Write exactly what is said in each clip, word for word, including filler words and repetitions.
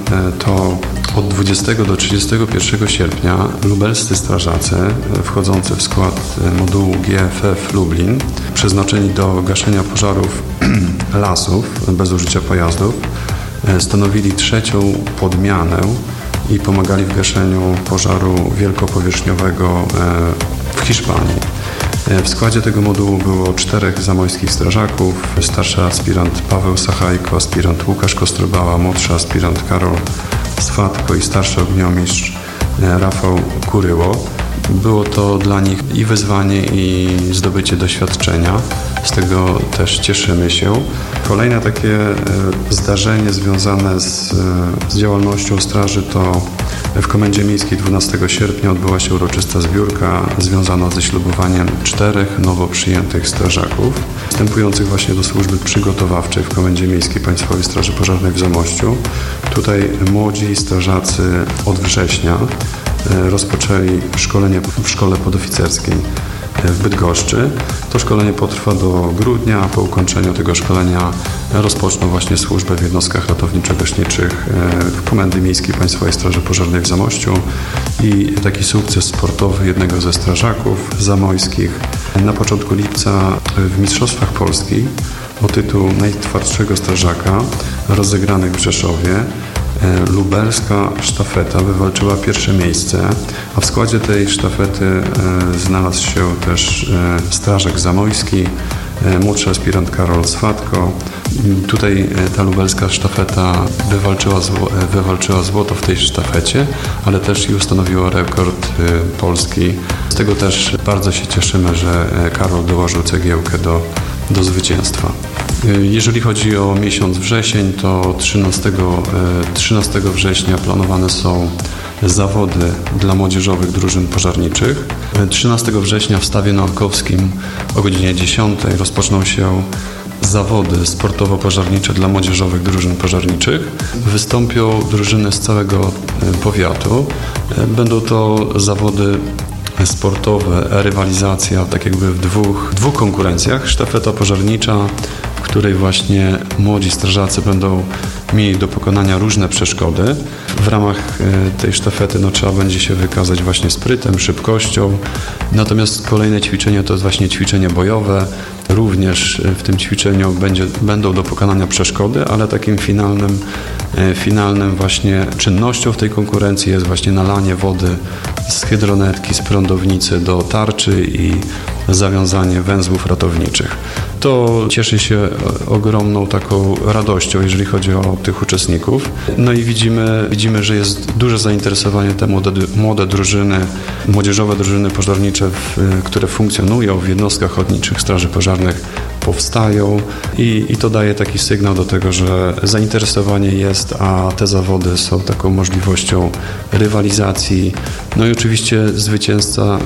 to od dwudziestego do trzydziestego pierwszego sierpnia lubelscy strażacy wchodzący w skład modułu G F F Lublin, przeznaczeni do gaszenia pożarów lasów bez użycia pojazdów, stanowili trzecią podmianę i pomagali w gaszeniu pożaru wielkopowierzchniowego w Hiszpanii. W składzie tego modułu było czterech zamojskich strażaków, starszy aspirant Paweł Sachajko, aspirant Łukasz Kostrobała, młodszy aspirant Karol Swatko i starszy ogniomistrz Rafał Kuryło. Było to dla nich i wyzwanie, i zdobycie doświadczenia. Z tego też cieszymy się. Kolejne takie zdarzenie związane z, z działalnością straży to w Komendzie Miejskiej dwunastego sierpnia odbyła się uroczysta zbiórka związana ze ślubowaniem czterech nowo przyjętych strażaków wstępujących właśnie do służby przygotowawczej w Komendzie Miejskiej Państwowej Straży Pożarnej w Zamościu. Tutaj młodzi strażacy od września rozpoczęli szkolenie w szkole podoficerskiej w Bydgoszczy. To szkolenie potrwa do grudnia, a po ukończeniu tego szkolenia rozpoczną właśnie służbę w jednostkach ratowniczo-gaśniczych w Komendy Miejskiej Państwowej Straży Pożarnej w Zamościu i taki sukces sportowy jednego ze strażaków zamojskich na początku lipca w Mistrzostwach Polski o tytuł najtwardszego strażaka rozegranych w Rzeszowie. Lubelska sztafeta wywalczyła pierwsze miejsce, a w składzie tej sztafety znalazł się też strażak zamojski, młodszy aspirant Karol Swatko. Tutaj ta lubelska sztafeta wywalczyła, zło, wywalczyła złoto w tej sztafecie, ale też i ustanowiła rekord polski. Z tego też bardzo się cieszymy, że Karol dołożył cegiełkę do, do zwycięstwa. Jeżeli chodzi o miesiąc wrzesień, to trzynastego września planowane są zawody dla młodzieżowych drużyn pożarniczych. trzynastego września w Stawie Noakowskim o godzinie dziesiątej rozpoczną się zawody sportowo-pożarnicze dla młodzieżowych drużyn pożarniczych. Wystąpią drużyny z całego powiatu. Będą to zawody sportowe, rywalizacja tak jakby w dwóch, dwóch konkurencjach. Sztafeta pożarnicza, w której właśnie młodzi strażacy będą mieli do pokonania różne przeszkody. W ramach tej sztafety no, trzeba będzie się wykazać właśnie sprytem, szybkością. Natomiast kolejne ćwiczenie to jest właśnie ćwiczenie bojowe. Również w tym ćwiczeniu będzie, będą do pokonania przeszkody, ale takim finalnym, finalnym właśnie czynnością w tej konkurencji jest właśnie nalanie wody z hydronetki, z prądownicy do tarczy i zawiązanie węzłów ratowniczych. To cieszy się ogromną taką radością, jeżeli chodzi o tych uczestników. No i widzimy, widzimy, że jest duże zainteresowanie te młode, młode drużyny, młodzieżowe drużyny pożarnicze, w, które funkcjonują w jednostkach ochotniczych straży pożarnych, powstają i, i to daje taki sygnał do tego, że zainteresowanie jest, a te zawody są taką możliwością rywalizacji. No i oczywiście zwycięzca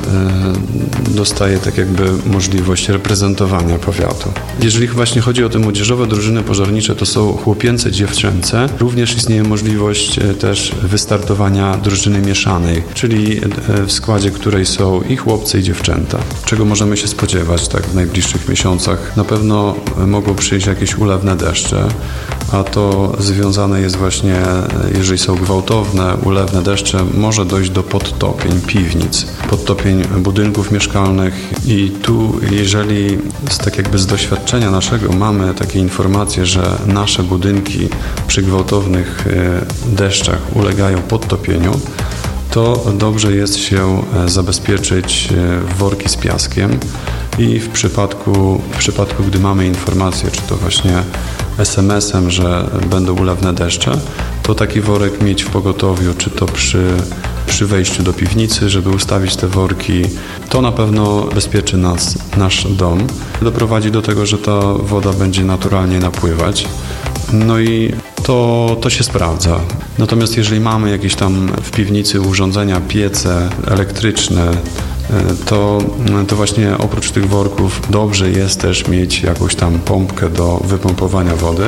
y, dostaje tak jakby możliwość reprezentowania powiatu. Jeżeli właśnie chodzi o te młodzieżowe drużyny pożarnicze, to są chłopięce, dziewczęce. Również istnieje możliwość y, też wystartowania drużyny mieszanej, czyli y, w składzie której są i chłopcy, i dziewczęta. Czego możemy się spodziewać tak w najbliższych miesiącach? Na pewno mogą przyjść jakieś ulewne deszcze, a to związane jest właśnie, jeżeli są gwałtowne, ulewne deszcze, może dojść do podtopień piwnic, podtopień budynków mieszkalnych i tu, jeżeli z, tak jakby z doświadczenia naszego mamy takie informacje, że nasze budynki przy gwałtownych deszczach ulegają podtopieniu, to dobrze jest się zabezpieczyć w worki z piaskiem i w przypadku, w przypadku, gdy mamy informację, czy to właśnie es em esem, że będą ulewne deszcze, to taki worek mieć w pogotowiu, czy to przy, przy wejściu do piwnicy, żeby ustawić te worki. To na pewno bezpieczy nas, nasz dom. Doprowadzi do tego, że ta woda będzie naturalnie napływać. No i to, to się sprawdza. Natomiast jeżeli mamy jakieś tam w piwnicy urządzenia, piece elektryczne, to, to właśnie oprócz tych worków dobrze jest też mieć jakąś tam pompkę do wypompowania wody,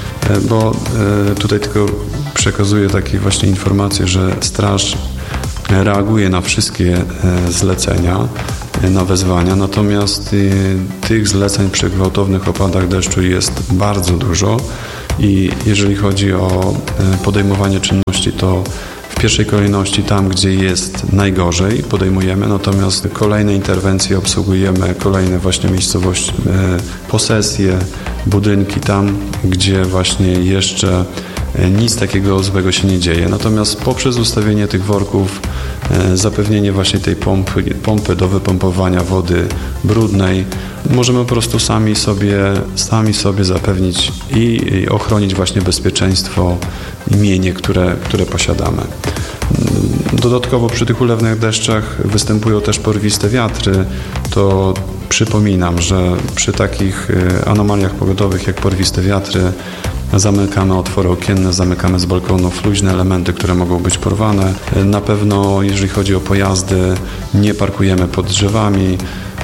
bo tutaj tylko przekazuję takie właśnie informacje, że straż reaguje na wszystkie zlecenia, na wezwania, natomiast tych zleceń przy gwałtownych opadach deszczu jest bardzo dużo i jeżeli chodzi o podejmowanie czynności, to w pierwszej kolejności tam, gdzie jest najgorzej, podejmujemy, natomiast kolejne interwencje obsługujemy, kolejne właśnie miejscowości, posesje, budynki tam, gdzie właśnie jeszcze nic takiego złego się nie dzieje. Natomiast poprzez ustawienie tych worków, zapewnienie właśnie tej pompy, pompy do wypompowania wody brudnej, możemy po prostu sami sobie, sami sobie zapewnić i, i ochronić właśnie bezpieczeństwo i mienie, które, które posiadamy. Dodatkowo przy tych ulewnych deszczach występują też porwiste wiatry. To przypominam, że przy takich anomaliach pogodowych jak porwiste wiatry zamykamy otwory okienne, zamykamy z balkonów luźne elementy, które mogą być porwane. Na pewno, jeżeli chodzi o pojazdy, nie parkujemy pod drzewami.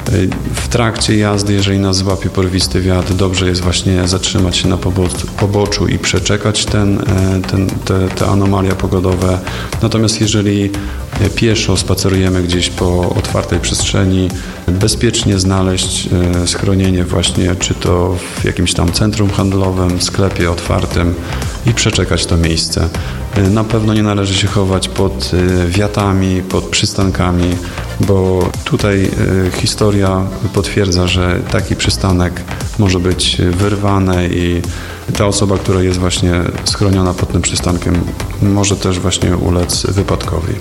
W trakcie jazdy, jeżeli nas złapie porwisty wiatr, dobrze jest właśnie zatrzymać się na poboczu i przeczekać ten, ten, te, te anomalia pogodowe. Natomiast jeżeli pieszo spacerujemy gdzieś po otwartej przestrzeni, bezpiecznie znaleźć schronienie właśnie, czy to w jakimś tam centrum handlowym, sklepie otwartym i przeczekać to miejsce. Na pewno nie należy się chować pod wiatami, pod przystankami, bo tutaj historia potwierdza, że taki przystanek może być wyrwany i ta osoba, która jest właśnie schroniona pod tym przystankiem, może też właśnie ulec wypadkowi.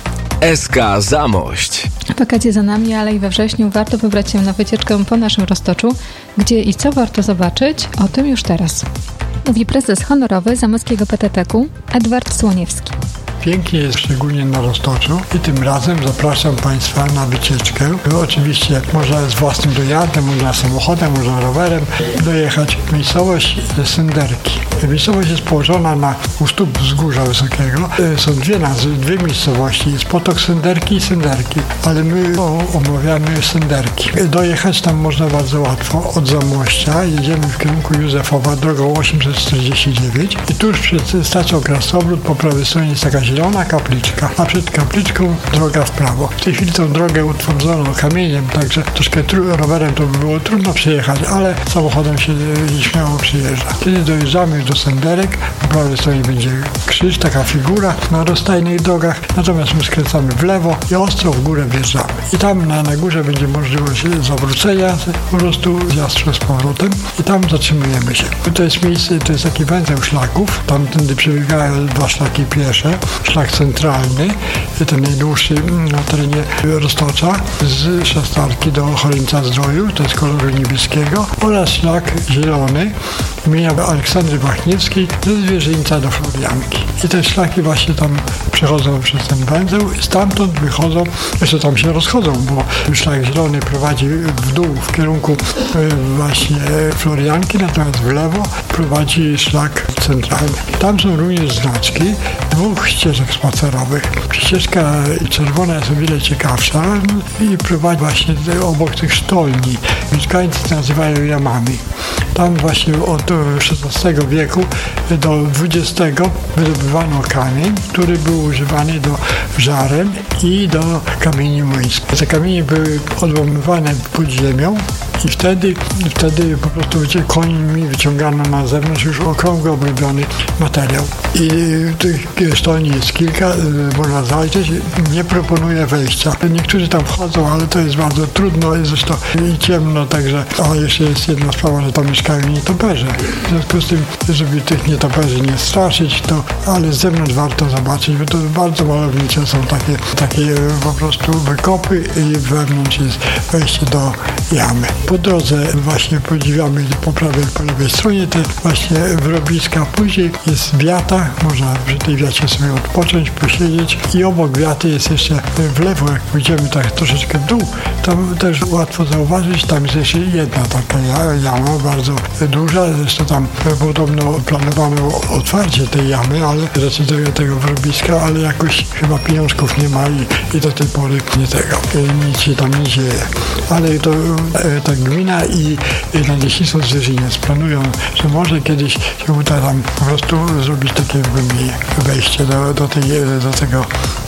S K Zamość. Wakacje za nami, ale i we wrześniu warto wybrać się na wycieczkę po naszym Roztoczu. Gdzie i co warto zobaczyć? O tym już teraz. Mówi prezes honorowy Zamojskiego P T T K Edward Słoniewski. Pięknie jest szczególnie na Roztoczu i tym razem zapraszam Państwa na wycieczkę. Oczywiście można z własnym dojazdem, można samochodem, można rowerem dojechać w miejscowość Synderki. Miejscowość jest położona na u stóp wzgórza wysokiego. Są dwie nazwy, dwie miejscowości. Jest Potok Synderki i Synderki, ale my omawiamy Synderki. Dojechać tam można bardzo łatwo od Zamościa. Jedziemy w kierunku Józefowa drogą osiemset czterdzieści dziewięć i tuż przed stacją Krasnobród po prawej stronie jest taka zielona kapliczka, a przed kapliczką droga w prawo. W tej chwili tą drogę utwardzono kamieniem, także troszkę tru- rowerem to by było trudno przejechać, ale samochodem się śmiało przyjeżdża. Kiedy dojeżdżamy do Synderek, po prawej stronie będzie krzyż, taka figura na rozstajnych drogach, natomiast my skręcamy w lewo i ostro w górę wjeżdżamy. I tam na, na górze będzie możliwość zawrócenia, po prostu zjazd z powrotem i tam zatrzymujemy się. To jest miejsce, to jest taki węzeł szlaków, tamtędy przebiegają dwa szlaki piesze, szlak centralny, ten najdłuższy na terenie Roztocza, z Szastarki do Choryńca Zdroju, to jest koloru niebieskiego, oraz szlak zielony imienia Aleksandry Wachniewskiej ze Zwierzyńca do Florianki. I te szlaki właśnie tam przechodzą przez ten węzeł i stamtąd wychodzą, jeszcze tam się rozchodzą, bo szlak zielony prowadzi w dół w kierunku właśnie Florianki, natomiast w lewo prowadzi szlak centralny. Tam są również znaczki dwóch ścieżek spacerowych. Ścieżka czerwona jest o wiele ciekawsza i prowadzi właśnie obok tych sztolni. Mieszkańcy nazywają jamami. Tam właśnie od szesnastego wieku do dwudziestego wydobywano kamień, który był używany do żaren i do kamieni młyńskich. Te kamienie były odłamywane pod ziemią i wtedy, wtedy po prostu końmi wyciągano na zewnątrz już okrągły, obrobiony materiał. I tych sztolni jest kilka, można zajrzeć. Nie proponuję wejścia. Niektórzy tam wchodzą, ale to jest bardzo trudno, jest zresztą i ciemno, także, a jeszcze jest jedna sprawa, że tam mieszkają nietoperze. W związku z tym, żeby tych nietoperzy nie straszyć, to, ale z zewnątrz warto zobaczyć, bo to bardzo malownicze są takie, takie po prostu wykopy i wewnątrz jest wejście do jamy. Po drodze właśnie podziwiamy po prawej, po lewej stronie te właśnie wyrobiska. Później jest wiata, można przy tej wiacie sobie odpocząć, posiedzieć i obok wiaty jest jeszcze w lewo, jak pójdziemy tak troszeczkę w dół, tam też łatwo zauważyć, tam jest jeszcze jedna taka jama, bardzo duża, zresztą tam podobno planowano otwarcie tej jamy, ale zdecydowanie tego wyrobiska, ale jakoś chyba pieniążków nie ma i, i do tej pory nie tego, nic się tam nie dzieje. Ale to ta gmina i, i Nadleśnictwo Zwierzyniec planują, że może kiedyś się uda tam po prostu zrobić takie wejście do, do, tej, do tego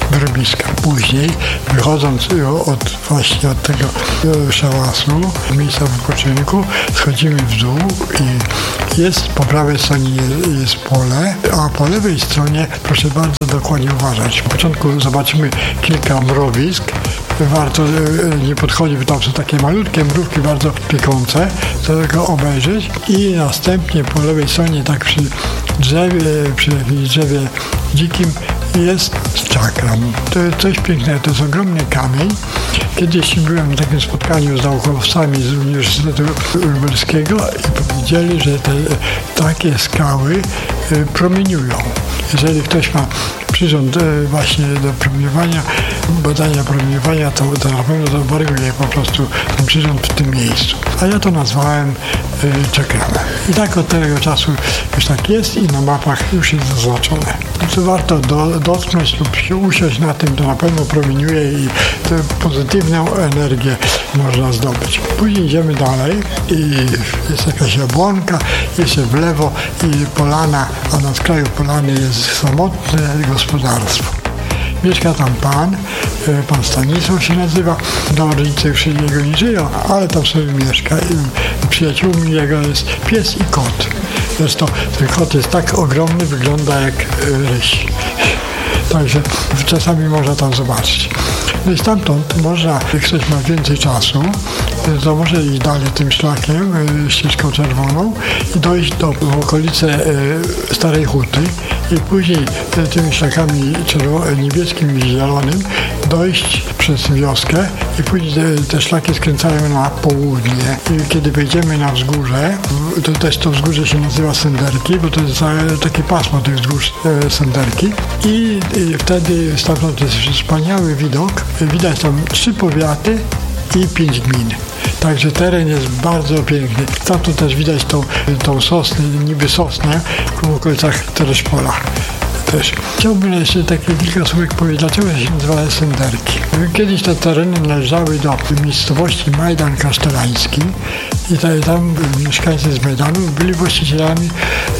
wyrobiska. Później, wychodząc od właśnie od tego szałasu, miejsca wypoczynku, schodzimy w dół i jest po prawej stronie jest pole, a po lewej stronie proszę bardzo dokładnie uważać. Na początku zobaczymy kilka mrowisk. Warto nie podchodzić, bo tam są takie malutkie mrówki, bardzo piekące, to tego obejrzeć i następnie po lewej stronie, tak przy drzewie, przy jakimś drzewie dzikim jest czakram. To jest coś pięknego, to jest ogromny kamień. Kiedyś byłem na takim spotkaniu z naukowcami z Uniwersytetu Lubelskiego i powiedzieli, że te takie skały promieniują. Jeżeli ktoś ma przyrząd właśnie do promieniowania, badania promieniowania, to, to na pewno zawariuje po prostu ten przyrząd w tym miejscu. A ja to nazwałem y, czakramem. I tak od tego czasu już tak jest i na mapach już jest zaznaczone. To warto do, dotknąć lub się usiąść na tym, to na pewno promieniuje i tę pozytywną energię można zdobyć. Później idziemy dalej i jest jakaś jabłonka, jeszcze w lewo i polana, a na skraju polany jest samotne gospodarstwo. Mieszka tam pan, pan Stanisław się nazywa, no rodzice już jego nie żyją, ale tam sobie mieszka i przyjaciółmi jego jest pies i kot. Zresztą ten kot jest tak ogromny, wygląda jak ryś. Także czasami można tam zobaczyć. No i stamtąd można, jak ktoś ma więcej czasu, to może iść dalej tym szlakiem, ścieżką czerwoną i dojść do w okolice Starej Huty i później tymi szlakami niebieskim i zielonym dojść przez wioskę i później te szlaki skręcają na południe. I kiedy wejdziemy na wzgórze, to też to wzgórze się nazywa Senderki, bo to jest takie pasmo tych wzgórz Senderki i, i wtedy stamtąd jest wspaniały widok. Widać tam trzy powiaty i pięć gmin. Także teren jest bardzo piękny. Tam to też widać tą, tą sosnę, niby sosnę w okolicach Tereszpola. Też. Chciałbym jeszcze takie kilka słówek powiedzieć, dlaczego się nazywa Senderki. Kiedyś te tereny należały do miejscowości Majdan Kasztelański i tam mieszkańcy z Majdanu byli właścicielami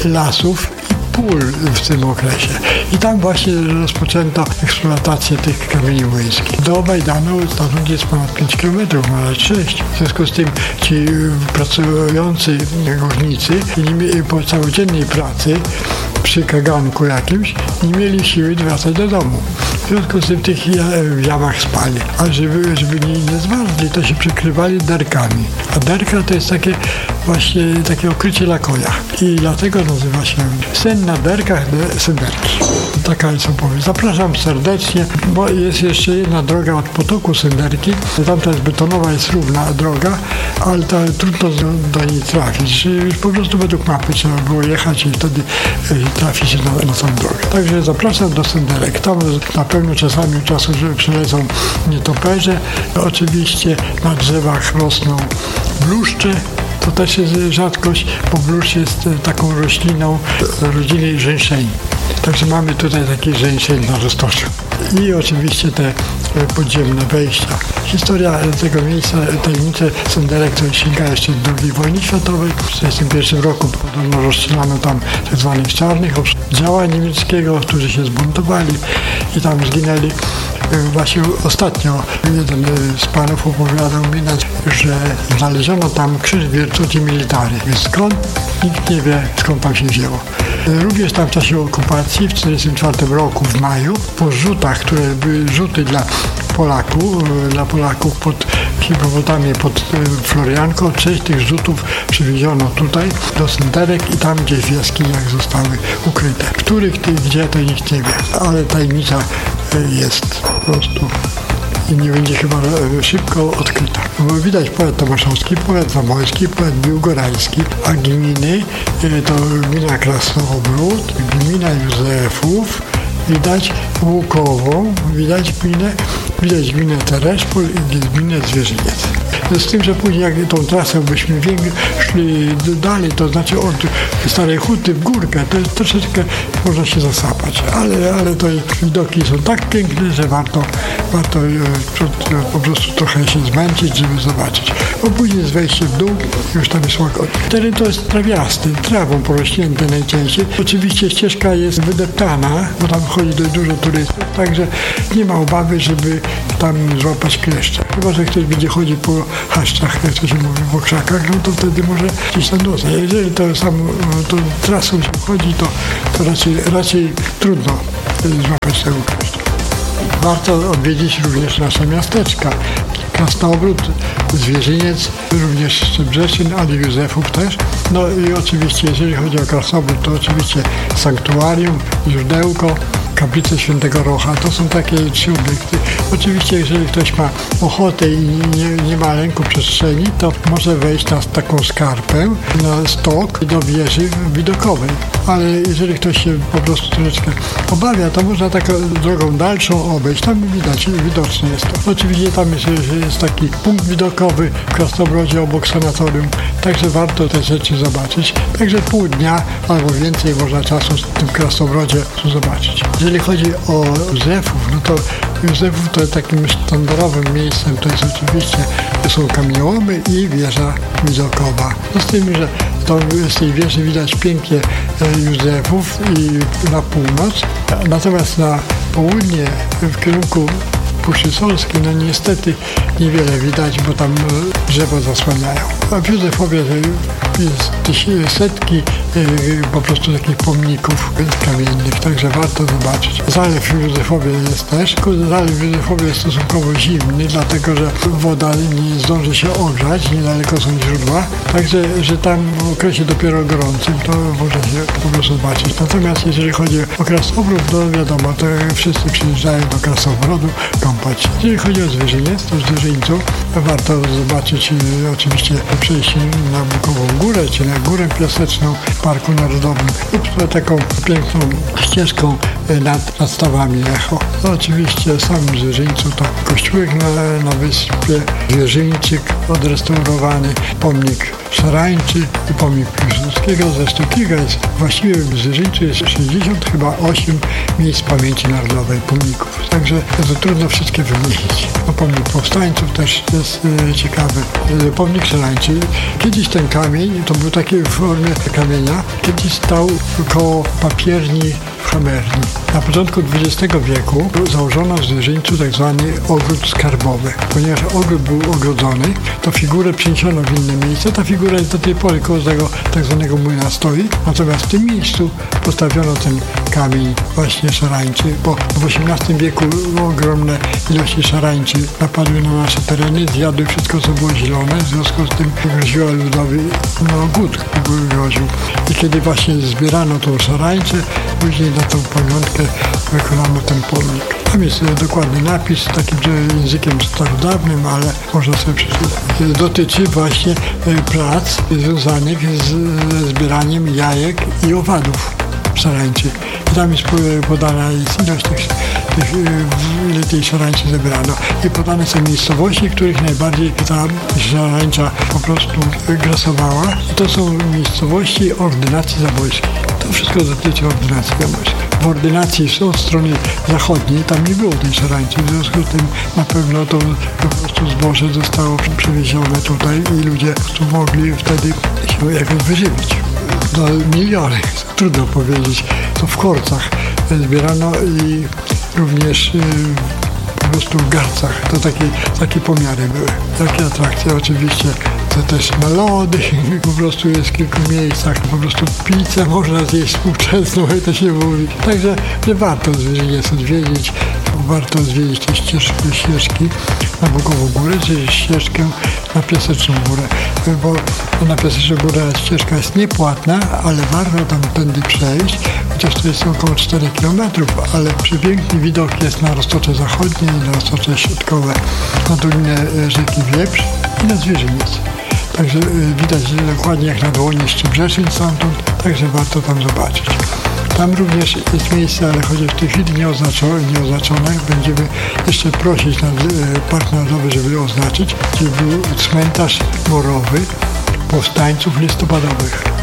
lasów pól w tym okresie. I tam właśnie rozpoczęto eksploatację tych kamieni młyńskich. Do Majdanu stąd jest ponad pięć kilometrów, nawet sześć. W związku z tym ci pracujący górnicy po całodziennej pracy przy kaganku jakimś nie mieli siły wracać do domu. W związku z tym w tych jamach spali. A żeby, żeby nie, nie zmarzli, to się przykrywali derkami. A derka to jest takie właśnie takie okrycie na koniach. I dlatego nazywa się sen na derkach de Senderki. Taka jest opowieść. Zapraszam serdecznie, bo jest jeszcze jedna droga od potoku Senderki. Tamta jest betonowa, jest równa droga, ale to trudno do, do niej trafić. Już po prostu według mapy trzeba było jechać i wtedy trafi się na, na tą drogę. Także zapraszam do Senderek. Tam na pewno czasami od czasu, że przylecą nietoperze. Oczywiście na drzewach rosną bluszcze. To też jest rzadkość, bo bluszcz jest taką rośliną rodziny żeńszeni. Także mamy tutaj taki żeńszeń na Roztoczu. I oczywiście te podziemne wejścia. Historia tego miejsca, tajemnice Senderek, to sięga jeszcze do drugiej wojny światowej. W tysiąc dziewięćset trzydziestym pierwszym roku podobno rozstrzelano tam tak zwanych czarnych działa niemieckiego, którzy się zbuntowali i tam zginęli. Właśnie ostatnio jeden z panów opowiadał mi, że znaleziono tam krzyż Virtuti Militari. Skąd? Nikt nie wie, skąd tam się wzięło. Również tam w czasie okupacji w tysiąc dziewięćset czterdziestym czwartym roku w maju po rzutach, które były rzuty dla Polaków, dla Polaków pod Hippopotamie, pod Florianką, część tych rzutów przywieziono tutaj do Senderek i tam gdzieś w jaskiniach zostały ukryte. Których, gdzie, to nikt nie wie, ale tajemnica jest po prostu i nie będzie chyba szybko odkryta. Bo widać powiat tomaszowski, powiat zamojski, powiat biłgorański, a gminy to gmina Krasnobród, gmina Józefów, widać Łukową, widać gminę, widać gminę Tereszpol i gminę Zwierzyniec. Z tym, że później jak tą trasę byśmy szli dalej, to znaczy od Starej Huty w górkę, to jest troszeczkę można się zasapać, ale, ale to widoki są tak piękne, że warto warto po prostu trochę się zmęczyć, żeby zobaczyć. Bo później jest wejście w dół, już tam jest łagodnie. Teren to jest trawiasty, trawą porośnięty najczęściej. Oczywiście ścieżka jest wydeptana, bo tam chodzi dość dużo turystów, także nie ma obawy, żeby tam złapać kleszcze. Chyba że ktoś będzie chodzić po chaszczach, jak to się mówi, po krzakach, no to wtedy może gdzieś tam dostać. Jeżeli to sam to trasą się chodzi, to, to raczej, raczej trudno złapać tego kleszcza. Warto odwiedzić również nasze miasteczka. Krasnogród, Zwierzyniec, również Szczebrzeszyn, ale Józefów też. No i oczywiście, jeżeli chodzi o Krasnogród, to oczywiście sanktuarium, źródełko, kaplica Świętego Rocha. To są takie trzy obiekty. Oczywiście, jeżeli ktoś ma ochotę i nie, nie ma lęku przestrzeni, to może wejść na taką skarpę, na stok do wieży widokowej. Ale jeżeli ktoś się po prostu troszeczkę obawia, to można taką drogą dalszą obejść. Tam widać, widoczne jest to. Oczywiście tam jest, jest taki punkt widokowy w Krasnobrodzie obok sanatorium, także warto te rzeczy zobaczyć. Także pół dnia albo więcej można czasu w tym Krasnobrodzie zobaczyć. Jeżeli chodzi o Józefów, no to Józefów to takim sztandarowym miejscem to jest oczywiście, to są kamieniołomy i wieża widokowa. No z tym, że to z tej wieży widać pięknie Józefów i na północ, natomiast na południe w kierunku Puszczy Solskiej, no niestety niewiele widać, bo tam drzewa zasłaniają. A w Józefowie jest setki po prostu takich pomników kamiennych, także warto zobaczyć. Zalew w Józefowie jest też. Zalew w Józefowie jest stosunkowo zimny, dlatego że woda nie zdąży się ogrzać, niedaleko są źródła, także że tam w okresie dopiero gorącym to można się po prostu zobaczyć. Natomiast jeżeli chodzi o Krasnogród, to wiadomo, to wszyscy przyjeżdżają do Krasnobrodu kąpać. Jeżeli chodzi o Zwierzyniec, to w Zwierzyńcu warto zobaczyć oczywiście przejście na Bukową Górę, czy na Górę Piaseczną w Parku Narodowym lub taką piękną ścieżką nad, nad stawami Echo. No, oczywiście sam w Zwierzyńcu to kościółek na, na wyspie, Zwierzyńczyk odrestaurowany, pomnik Szarańczy i pomnik Piłsudskiego. Zresztą kilka jest, właściwie w Zwierzyńcu jest sześćdziesiąt chyba osiem miejsc pamięci narodowej, pomników. Także to trudno wszystkie wymienić. No, pomnik powstańców też jest e, ciekawy. E, pomnik Szarańczy. Kiedyś ten kamień, to był taki w formie kamienia, kiedyś stał koło papierni w Chamerni. Na początku dwudziestego wieku założono w Zwierzyńcu tak zwany ogród skarbowy. Ponieważ ogród był ogrodzony, to figurę przeniesiono w inne miejsce. Ta figura jest do tej pory koło tego tak zwanego młyna stoi. Natomiast w tym miejscu postawiono ten kamień właśnie szarańczy, bo w osiemnastym wieku ogromne ilości szarańczy napadły na nasze tereny, zjadły wszystko, co było zielone. W związku z tym groziła ludowi no, głód groził. I kiedy właśnie zbierano tą szarańczę, później na tą pamiątkę wykonano ten pomnik. Tam jest dokładny napis takim językiem starodawnym, ale można sobie przeczytać. Dotyczy właśnie prac związanych z zbieraniem jajek i owadów szarańczy. I tam jest podana jest ilość tych, tych, ile tej szarańczy zebrano. I podane są miejscowości, w których najbardziej ta szarańcza po prostu grasowała. I to są miejscowości ordynacji zabojskiej. To wszystko dotyczy ordynacji zabojskiej. W ordynacji od strony zachodniej tam nie było tej szarańczy, w związku z tym na pewno to po prostu zboże zostało przewiezione tutaj i ludzie tu mogli wtedy się jakoś wyżywić. No, miliony, trudno powiedzieć, to w korcach zbierano i również yy, po prostu w garcach. To takie, takie pomiary były. Takie atrakcje oczywiście. To też na lody, po prostu jest w kilku miejscach, po prostu pizzę można zjeść współczesną, jak to się mówi. Także że warto Zwierzyniec odwiedzić, warto zwiedzić te ścieżki, ścieżki na Bukową Górę, czy ścieżkę na Piaseczną Górę, bo na Piaseczną Górę ścieżka jest niepłatna, ale warto tam tędy przejść, chociaż to jest około czterech kilometrów, ale przepiękny widok jest na Roztocze Zachodnie i na Roztocze Środkowe, na dolinę rzeki Wieprz i na Zwierzyniec. Także widać dokładnie jak na dłoni Szczebrzeszyn stamtąd, także warto tam zobaczyć. Tam również jest miejsce, ale chociaż w tej chwili nieoznaczone, nieoznaczone będziemy jeszcze prosić na Park Narodowy, żeby oznaczyć, gdzie był cmentarz morowy powstańców listopadowych.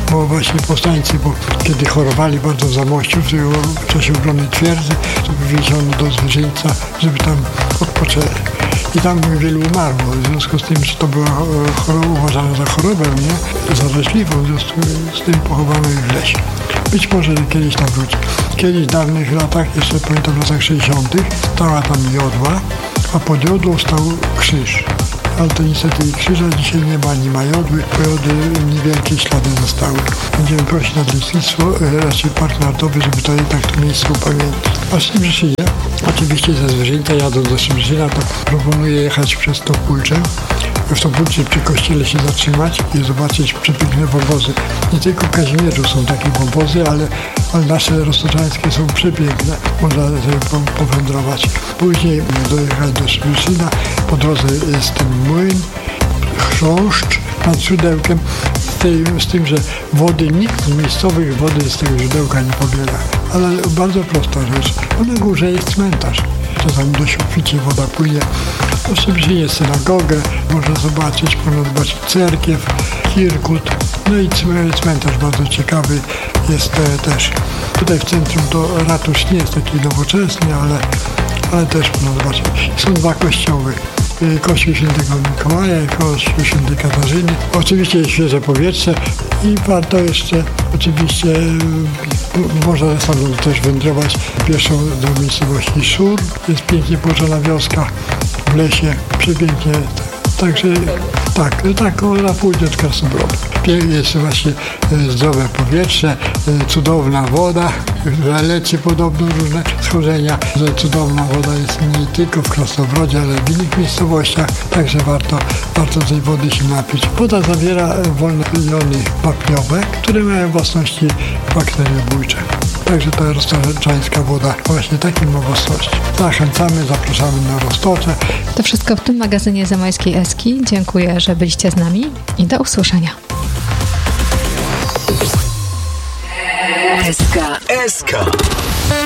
bo właśnie powstańcy, bo kiedy chorowali bardzo w Zamościu, w czasie obrony twierdzy, to wywieziono do Zwierzyńca, żeby tam odpoczęli. I tam wielu umarło, w związku z tym, że to była choroba, uważana za chorobę, nie? Zaraźliwą, w związku z tym pochowano ich w lesie. Być może kiedyś tam wróci. Kiedyś w dawnych latach, jeszcze pamiętam w latach sześćdziesiątych, stała tam jodła, a pod jodłą stał krzyż. Ale to niestety krzyża dzisiaj nie ma, nie ma jodły, po jody niewielkie ślady zostały. Będziemy prosić nadleśnictwo, raczej Park Narodowy, żeby to jednak to miejsce upamiętnić. A w Szybrzeszynie, oczywiście ze Zwierzyńca jadąc do Szybrzeszyna, to proponuję jechać przez Topólczę. W Topólczy przy kościele się zatrzymać i zobaczyć przepiękne wąwozy. Nie tylko w Kazimierzu są takie wąwozy, ale, ale nasze roztoczańskie są przepiękne. Można sobie powędrować. Później dojechać do Szybrzeszyna. Po drodze jest ten młyn, chrząszcz nad źródełkiem. Z, tej, z tym, że wody nikt z miejscowych wody z tego źródełka nie pobiera. Ale bardzo prosta rzecz. Bo na górze jest cmentarz. Czasami dość obficie woda płynie. W Szybrzeszynie synagogę można zobaczyć, można zobaczyć cerkiew, Kirkut, no i cmentarz bardzo ciekawy jest też. Tutaj w centrum to ratusz nie jest taki nowoczesny, ale, ale też można zobaczyć. Są dwa kościoły. Kościół Świętego Mikołaja i Kościół Świętej Katarzyny. Oczywiście jest świeże powietrze i warto jeszcze oczywiście można stamtąd też wędrować pieszo do miejscowości Szur. Jest pięknie położona wioska w lesie, przepięknie. Także tak, tak, na południe od Krasnobrodu. Pięknie jest właśnie zdrowe powietrze, cudowna woda, leczy podobno różne schorzenia, że cudowna woda jest nie tylko w Krasnobrodzie, ale w innych miejscowościach, także warto, warto tej wody się napić. Woda zawiera wolne jony wapniowe, które mają własności bakteriobójcze. Także ta roztoczańska woda właśnie takim ma własności. Zachęcamy, zapraszamy na Roztocze. To wszystko w tym magazynie Zamojskiej Eski. Dziękuję, że byliście z nami i do usłyszenia. S K. S K.